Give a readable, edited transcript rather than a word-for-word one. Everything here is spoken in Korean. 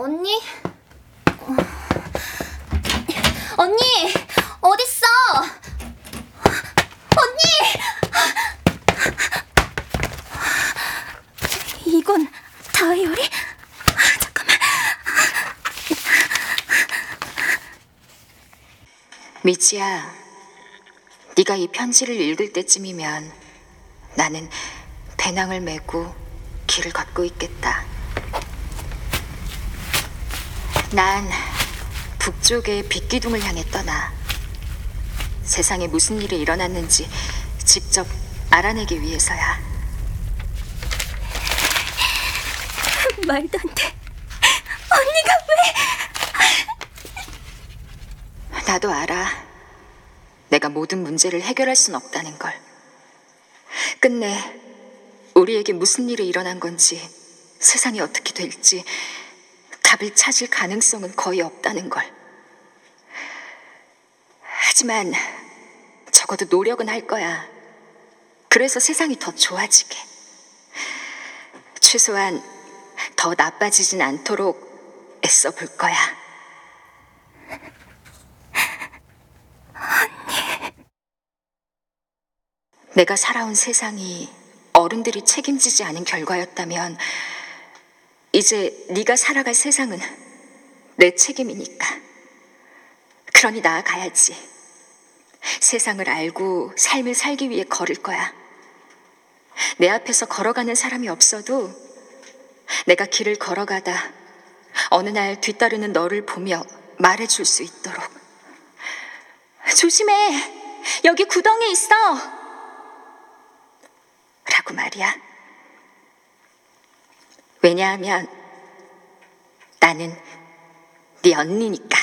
언니? 언니! 어딨어? 언니! 이건 다이어리? 잠깐만. 미지야, 네가 이 편지를 읽을 때쯤이면 나는 배낭을 메고 길을 걷고 있겠다. 난 북쪽의 빛기둥을 향해 떠나 세상에 무슨 일이 일어났는지 직접 알아내기 위해서야. 말도 안 돼. 언니가 왜? 나도 알아. 내가 모든 문제를 해결할 순 없다는 걸. 끝내 우리에게 무슨 일이 일어난 건지, 세상이 어떻게 될지 답을 찾을 가능성은 거의 없다는 걸. 하지만 적어도 노력은 할 거야. 그래서 세상이 더 좋아지게. 최소한 더 나빠지진 않도록 애써 볼 거야. 언니. 내가 살아온 세상이 어른들이 책임지지 않은 결과였다면 이제 네가 살아갈 세상은 내 책임이니까. 그러니 나아가야지. 세상을 알고 삶을 살기 위해 걸을 거야. 내 앞에서 걸어가는 사람이 없어도 내가 길을 걸어가다 어느 날 뒤따르는 너를 보며 말해줄 수 있도록. 조심해! 여기 구덩이 있어! 라고 말이야. 왜냐하면 나는 네 언니니까.